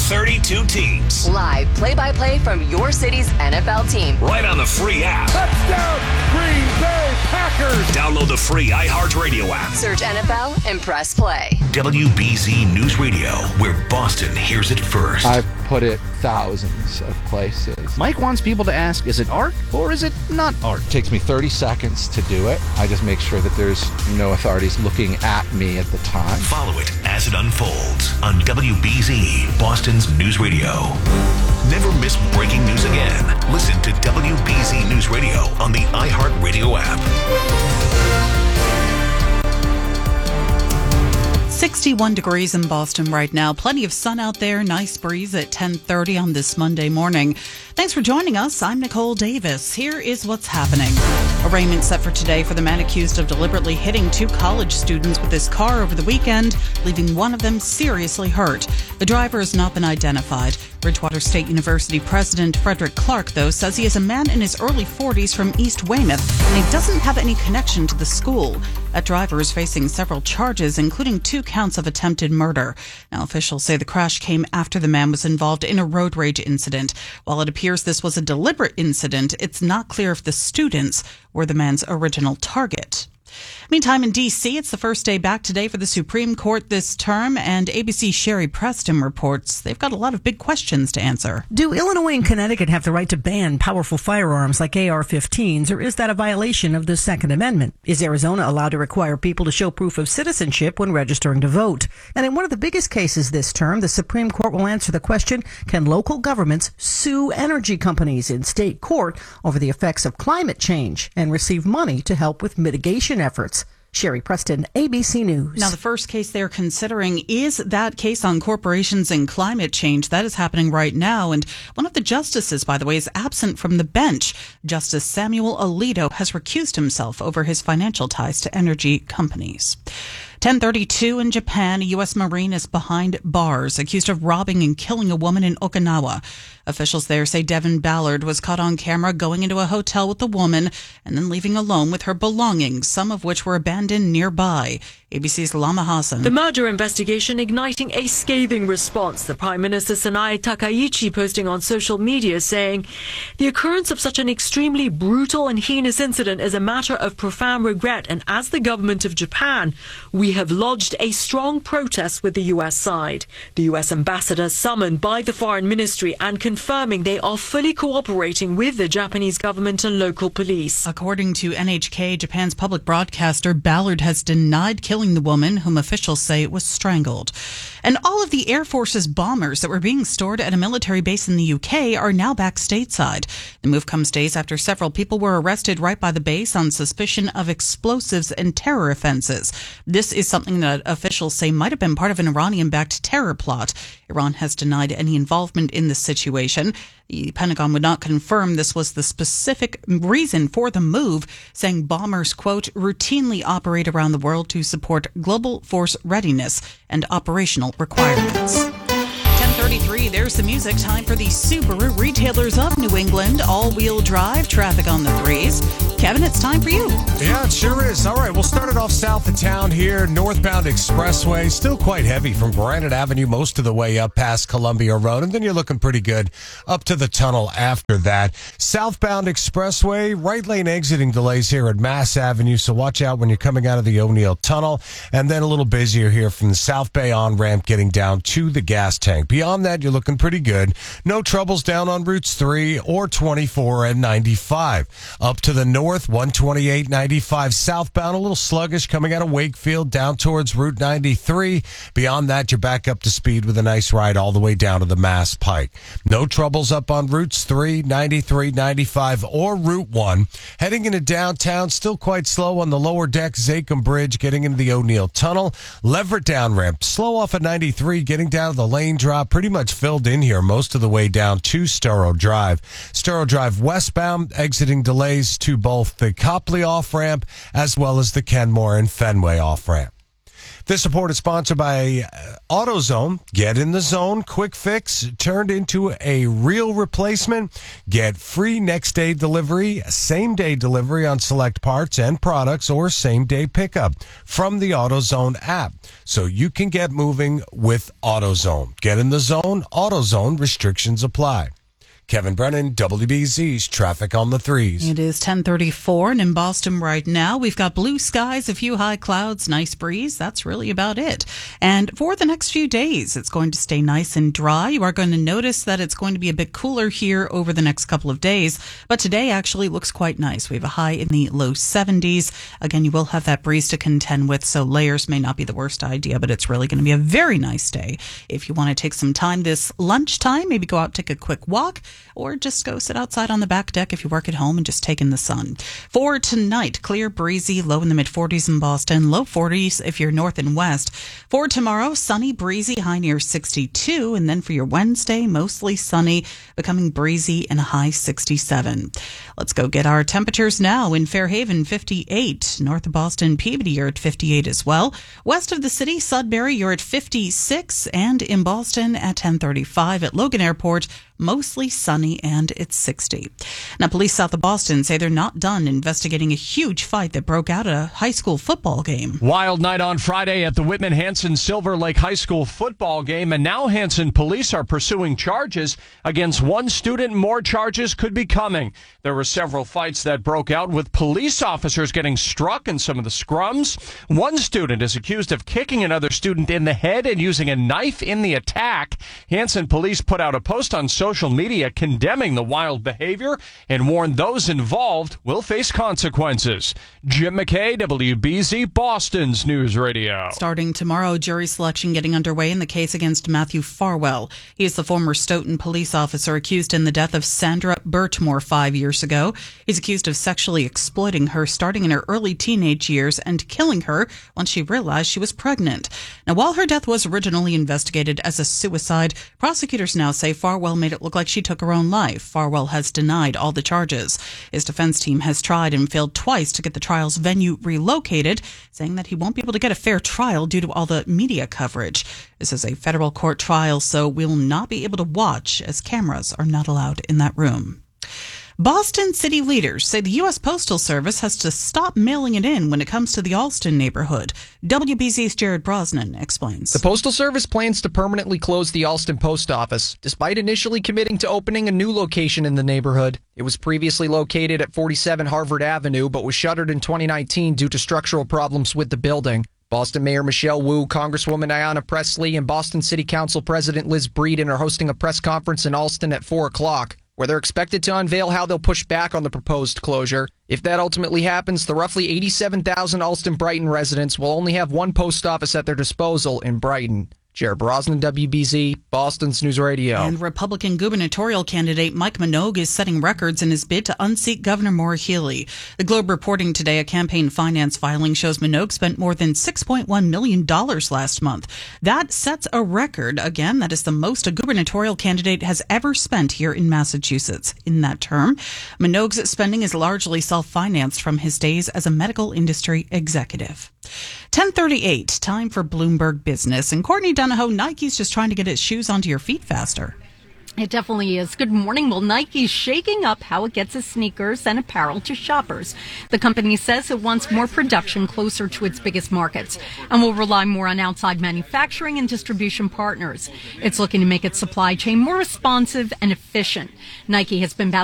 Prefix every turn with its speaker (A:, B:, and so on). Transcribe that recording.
A: 32 teams.
B: Live play-by-play from your city's NFL team.
A: Right on the free app.
C: Touchdown, Green Bay Packers.
A: Download the free iHeartRadio app.
B: Search NFL and press play.
A: WBZ News Radio, where Boston hears it first.
D: I've put it thousands of places. Mike wants people to ask, is it art or is it not art? It takes me 30 seconds to do it. I just make sure that there's no authorities looking at me at the time.
A: Follow it as it unfolds on WBZ, Boston's News Radio. Never miss breaking news again. Listen to WBZ News Radio on the iHeartRadio app.
E: 61 degrees in Boston right now. Plenty of sun out there. Nice breeze at 10:30 on this Monday morning. Thanks for joining us. I'm Nicole Davis. Here is what's happening. Arraignment set for today for the man accused of deliberately hitting two college students with his car over the weekend, leaving one of them seriously hurt. The driver has not been identified. Bridgewater State University President Frederick Clark, though, says he is a man in his early 40s from East Weymouth, and he doesn't have any connection to the school. That driver is facing several charges, including 2 counts of attempted murder. Now, officials say the crash came after the man was involved in a road rage incident. While it appears this was a deliberate incident, it's not clear if the students were the man's original target. Meantime, in D.C., it's the first day back today for the Supreme Court this term, and ABC's Sherry Preston reports they've got a lot of big questions to answer.
F: Do Illinois and Connecticut have the right to ban powerful firearms like AR-15s, or is that a violation of the Second Amendment? Is Arizona allowed to require people to show proof of citizenship when registering to vote? And in one of the biggest cases this term, the Supreme Court will answer the question, can local governments sue energy companies in state court over the effects of climate change and receive money to help with mitigation efforts? Sherry Preston, ABC News.
E: Now, the first case they're considering is that case on corporations and climate change. That is happening right now. And one of the justices, by the way, is absent from the bench. Justice Samuel Alito has recused himself over his financial ties to energy companies. 10:32 in Japan, a U.S. Marine is behind bars, accused of robbing and killing a woman in Okinawa. Officials there say Devin Ballard was caught on camera going into a hotel with the woman and then leaving alone with her belongings, some of which were abandoned nearby. ABC's Lama Hassan.
G: The murder investigation igniting a scathing response. The Prime Minister Sanae Takaichi posting on social media saying, the occurrence of such an extremely brutal and heinous incident is a matter of profound regret, and as the government of Japan, we have lodged a strong protest with the U.S. side. The U.S. ambassador summoned by the Foreign Ministry and confirming they are fully cooperating with the Japanese government and local police.
E: According to NHK, Japan's public broadcaster, Ballard has denied killing the woman, whom officials say was strangled. And all of the Air Force's bombers that were being stored at a military base in the UK are now back stateside. The move comes days after several people were arrested right by the base on suspicion of explosives and terror offenses. This is something that officials say might have been part of an Iranian-backed terror plot. Iran has denied any involvement in the situation. The Pentagon would not confirm this was the specific reason for the move, saying bombers, quote, routinely operate around the world to support global force readiness and operational requirements. 10:33, there's the music. Time for the Subaru Retailers of New England all-wheel drive traffic on the threes. Kevin, it's time for you.
C: Yeah, it sure is. All right, we'll start it off south of town here. Northbound Expressway, still quite heavy from Granite Avenue most of the way up past Columbia Road, and then you're looking pretty good up to the tunnel after that. Southbound Expressway, right lane exiting delays here at Mass Avenue, so watch out when you're coming out of the O'Neill Tunnel, and then a little busier here from the South Bay on-ramp getting down to the gas tank. Beyond that, you're looking pretty good. No troubles down on routes 3 or 24 and 95. Up to the north, 128, 95 southbound, a little sluggish coming out of Wakefield down towards Route 93. Beyond that, you're back up to speed with a nice ride all the way down to the Mass Pike. No troubles up on routes 3, 93, 95, or Route 1. Heading into downtown, still quite slow on the lower deck, Zachem Bridge, getting into the O'Neill Tunnel. Leverett down ramp, slow off at 93, getting down to the lane drop, pretty much filled in here most of the way down to Storrow Drive. Storrow Drive westbound, exiting delays to both the Copley off-ramp as well as the Kenmore and Fenway off-ramp. This report is sponsored by AutoZone. Get in the zone. Quick fix turned into a real replacement. Get free next-day delivery, same-day delivery on select parts and products, or same-day pickup from the AutoZone app. So you can get moving with AutoZone. Get in the zone. AutoZone. Restrictions apply. Kevin Brennan, WBZ's Traffic on the Threes.
E: It is 10:34, and in Boston right now, we've got blue skies, a few high clouds, nice breeze. That's really about it. And for the next few days, it's going to stay nice and dry. You are going to notice that it's going to be a bit cooler here over the next couple of days, but today actually looks quite nice. We have a high in the low 70s. Again, you will have that breeze to contend with, so layers may not be the worst idea, but it's really going to be a very nice day. If you want to take some time this lunchtime, maybe go out, take a quick walk, or just go sit outside on the back deck if you work at home and just take in the sun. For tonight, clear, breezy, low in the mid-40s in Boston, low 40s if you're north and west. For tomorrow, sunny, breezy, high near 62. And then for your Wednesday, mostly sunny, becoming breezy and a high 67. Let's go get our temperatures now. In Fairhaven, 58. North of Boston, Peabody, you're at 58 as well. West of the city, Sudbury, you're at 56. And in Boston at 10:35. At Logan Airport, mostly sunny, and it's 60. Now, police south of Boston say they're not done investigating a huge fight that broke out at a high school football game.
H: Wild night on Friday at the Whitman-Hanson Silver Lake High School football game, and now Hanson police are pursuing charges against one student. More charges could be coming. There were several fights that broke out with police officers getting struck in some of the scrums. One student is accused of kicking another student in the head and using a knife in the attack. Hanson police put out a post on social media condemning the wild behavior and warned those involved will face consequences. Jim McKay, WBZ, Boston's News Radio.
E: Starting tomorrow, jury selection getting underway in the case against Matthew Farwell. He is the former Stoughton police officer accused in the death of Sandra Bertmore 5 years ago. He's accused of sexually exploiting her starting in her early teenage years and killing her once she realized she was pregnant. Now, while her death was originally investigated as a suicide, prosecutors now say Farwell made it look like she took her own life. Farwell has denied all the charges. His defense team has tried and failed twice to get the trial's venue relocated, saying that he won't be able to get a fair trial due to all the media coverage. This is a federal court trial, so we will not be able to watch as cameras are not allowed in that room. Boston city leaders say the U.S. Postal Service has to stop mailing it in when it comes to the Allston neighborhood. WBZ's Jared Brosnan explains.
I: The Postal Service plans to permanently close the Allston Post Office, despite initially committing to opening a new location in the neighborhood. It was previously located at 47 Harvard Avenue, but was shuttered in 2019 due to structural problems with the building. Boston Mayor Michelle Wu, Congresswoman Ayanna Pressley, and Boston City Council President Liz Breeden are hosting a press conference in Allston at 4 o'clock. Where they're expected to unveil how they'll push back on the proposed closure. If that ultimately happens, the roughly 87,000 Allston-Brighton residents will only have one post office at their disposal in Brighton. Jared Brosnan, WBZ, Boston's News Radio.
E: And Republican gubernatorial candidate Mike Minogue is setting records in his bid to unseat Governor Maura Healey. The Globe reporting today a campaign finance filing shows Minogue spent more than $6.1 million last month. That sets a record. Again, that is the most a gubernatorial candidate has ever spent here in Massachusetts in that term. Minogue's spending is largely self-financed from his days as a medical industry executive. 10:38, time for Bloomberg Business. And Courtney Donahoe, Nike's just trying to get its shoes onto your feet faster.
J: It definitely is. Good morning. Well, Nike's shaking up how it gets its sneakers and apparel to shoppers. The company says it wants more production closer to its biggest markets and will rely more on outside manufacturing and distribution partners. It's looking to make its supply chain more responsive and efficient. Nike has been